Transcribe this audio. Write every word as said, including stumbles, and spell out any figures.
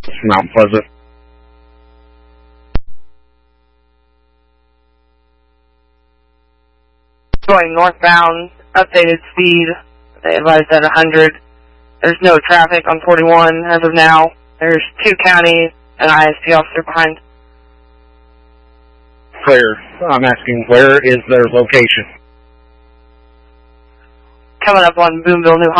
Mount Pleasant. Going northbound, updated speed. They advised at one hundred. There's no traffic on forty-one as of now. There's two counties and an I S P officer behind. Clear. I'm asking where is their location? Coming up on Boonville, New